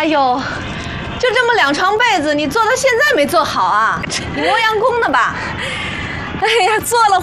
哎呦，就这么2床被子，你做到现在没做好啊？你磨洋工的吧？ 哎呀，做了